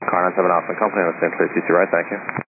Car 97 Alpha Company, with St. Louis, CC right, thank you.